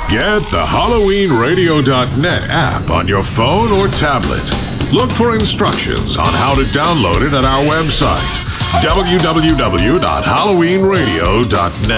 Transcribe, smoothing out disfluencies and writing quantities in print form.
Get the HalloweenRadio.net app on your phone or tablet. Look for instructions on how to download it at our website, www.halloweenradio.net.